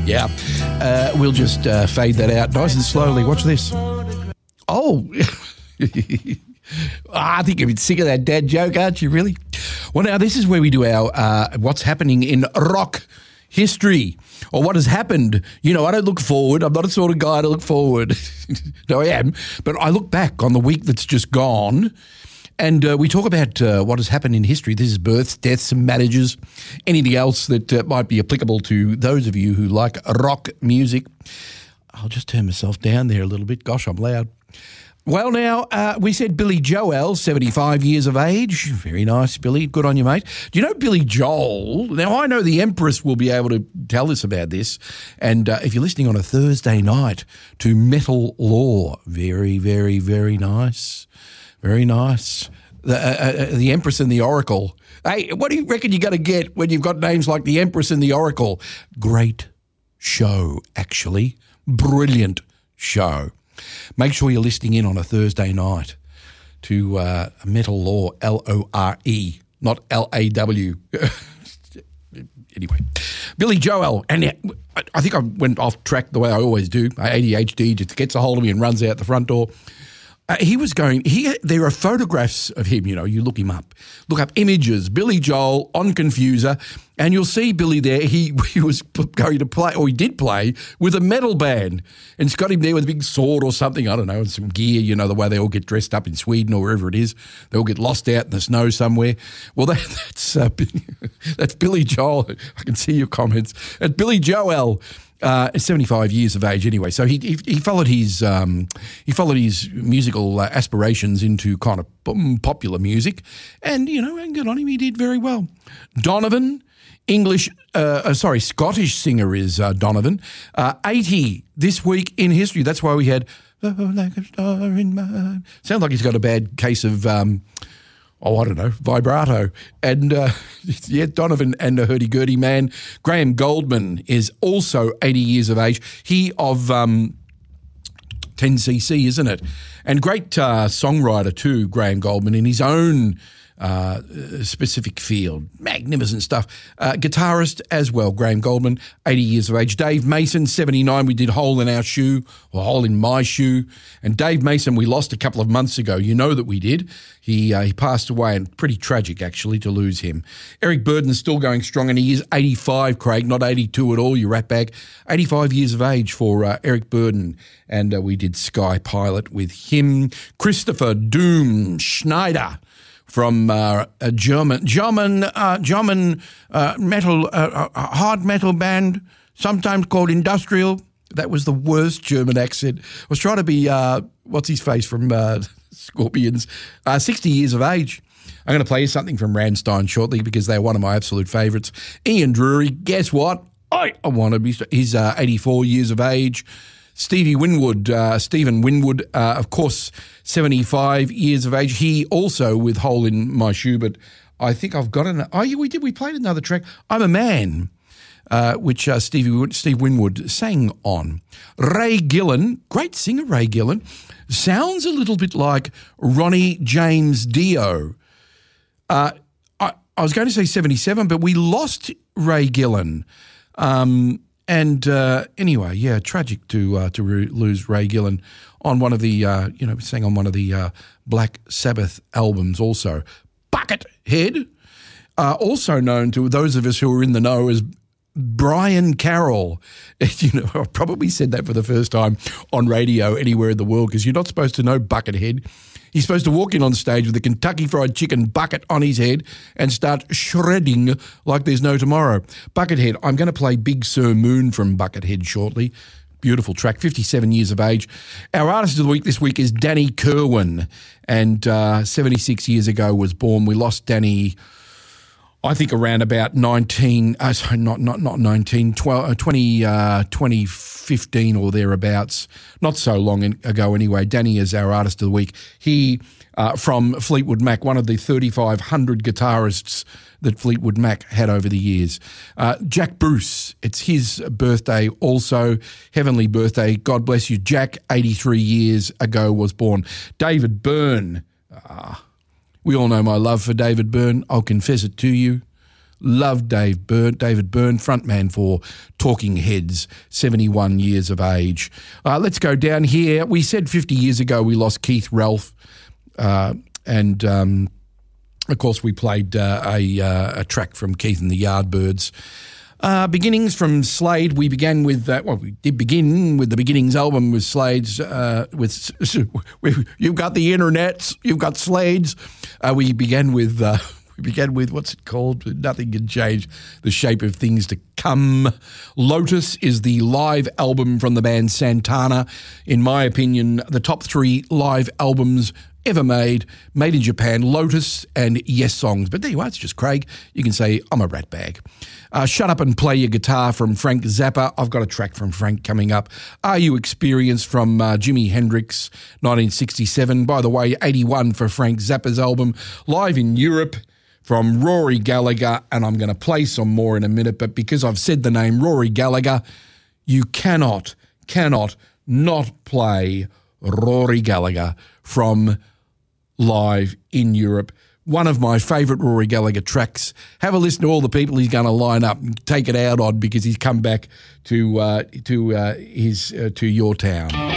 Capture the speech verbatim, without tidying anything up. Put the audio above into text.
Yeah. Uh, we'll just uh, fade that out nice and slowly. Watch this. Oh. I think you're a bit sick of that dad joke, aren't you, really? Well, now, this is where we do our uh, what's happening in rock history, or what has happened. You know, I don't look forward. I'm not a sort of guy to look forward. No, I am. But I look back on the week that's just gone, and uh, we talk about uh, what has happened in history. This is births, deaths, marriages, anything else that uh, might be applicable to those of you who like rock music. I'll just turn myself down there a little bit. Gosh, I'm loud. Well, now, uh, we said Billy Joel, seventy-five years of age. Very nice, Billy. Good on you, mate. Do you know Billy Joel? Now, I know the Empress will be able to tell us about this. And uh, if you're listening on a Thursday night to Metal Law, very, very, very nice. Very nice. The, uh, uh, the Empress and the Oracle. Hey, what do you reckon you're going to get when you've got names like the Empress and the Oracle? Great show, actually. Brilliant show. Make sure you're listening in on a Thursday night to uh, Metal Law, L O R E, not L A W. Anyway, Billy Joel, and I think I went off track the way I always do. My A D H D just gets a hold of me and runs out the front door. Uh, he was going, he, there are photographs of him, you know, you look him up. Look up images, Billy Joel on Confuser, and you'll see Billy there. He, he was going to play, or he did play, with a metal band. And it's got him there with a big sword or something, I don't know, and some gear, you know, the way they all get dressed up in Sweden or wherever it is. They all get lost out in the snow somewhere. Well, that, that's uh, that's Billy Joel. I can see your comments. It's Billy Joel. Uh, seventy-five years of age anyway. So he he, he followed his um, he followed his musical uh, aspirations into kind of popular music, and you know, and good on him, he did very well. Donovan, English, uh, uh, sorry, Scottish singer is uh, Donovan. Uh, eighty this week in history. That's why we had oh, like a star in my. Sounds like he's got a bad case of. Um, Oh, I don't know, vibrato. And, uh, yeah, Donovan and a hurdy-gurdy man. Graham Goldman is also eighty years of age. He of um, ten C C, isn't it? And great uh, songwriter too, Graham Goldman, in his own uh, specific field. Magnificent stuff. Uh, guitarist as well, Graham Goldman, eighty years of age. Dave Mason, seventy-nine. We did Hole in Our Shoe, or Hole in My Shoe. And Dave Mason, we lost a couple of months ago. You know that we did. He uh, he passed away, and pretty tragic, actually, to lose him. Eric Burden's still going strong, and he is eighty-five, Craig, not eighty-two at all, you ratbag. eighty-five years of age for uh, Eric Burden, and uh, we did Sky Pilot with him. Christopher Doom Schneider from uh, a German German uh, German uh, metal uh, uh, hard metal band, sometimes called industrial. That was the worst German accent. I was trying to be uh, what's his face from uh, Scorpions. Uh, sixty years of age. I'm going to play you something from Rammstein shortly because they're one of my absolute favourites. Ian Drury, guess what? I, I want to be. He's uh, eighty-four years of age. Stevie Winwood, uh, Stephen Winwood, uh, of course, seventy-five years of age. He also with Hole in My Shoe, but I think I've got an. Oh, yeah, we did. We played another track. I'm a Man, uh, which uh, Stevie Steve Winwood sang on. Ray Gillan, great singer, Ray Gillan, sounds a little bit like Ronnie James Dio. Uh, I, I was going to say seventy-seven, but we lost Ray Gillan. Um, And uh, anyway, yeah, tragic to uh, to re- lose Ray Gillan on one of the, uh, you know, sang on one of the uh, Black Sabbath albums also. Buckethead, uh, also known to those of us who are in the know as Brian Carroll. You know, I've probably said that for the first time on radio anywhere in the world because you're not supposed to know Buckethead. He's supposed to walk in on stage with a Kentucky Fried Chicken bucket on his head and start shredding like there's no tomorrow. Buckethead, I'm going to play Big Sur Moon from Buckethead shortly. Beautiful track, fifty-seven years of age. Our artist of the week this week is Danny Kerwin, and uh, seventy-six years ago was born. We lost Danny, I think, around about nineteen, uh, sorry, not not not nineteen, twelve, uh, twenty, uh, twenty fifteen or thereabouts, not so long in, ago anyway. Danny is our artist of the week. He, uh, from Fleetwood Mac, one of the thirty-five hundred guitarists that Fleetwood Mac had over the years. Uh, Jack Bruce, it's his birthday also, heavenly birthday. God bless you. Jack, eighty-three years ago was born. David Byrne, ah, we all know my love for David Byrne. I'll confess it to you. Love Dave Byrne, David Byrne, frontman for Talking Heads, seventy-one years of age. Uh, let's go down here. We said fifty years ago we lost Keith Ralph, uh, and um, of course we played uh, a, uh, a track from Keith and the Yardbirds. Uh, beginnings from Slade. We began with, uh, well, we did begin with the Beginnings album with Slade's, uh, with, you've got the internets, you've got Slade's. Uh, we began with, uh, we began with, what's it called? Nothing Can Change the Shape of Things to Come. Lotus is the live album from the band Santana. In my opinion, the top three live albums ever made, made in Japan, Lotus and Yes Songs. But there you are, it's just Craig. You can say, I'm a rat bag. Uh, Shut Up and Play Your Guitar from Frank Zappa. I've got a track from Frank coming up. Are You Experienced from uh, Jimi Hendrix, nineteen sixty-seven. By the way, eighty-one for Frank Zappa's album. Live in Europe from Rory Gallagher, and I'm going to play some more in a minute, but because I've said the name Rory Gallagher, you cannot, cannot not play Rory Gallagher from Live in Europe. One of my favourite Rory Gallagher tracks. Have a listen to all the people he's going to line up and take it out on because he's come back to uh, to uh, his uh, to your town.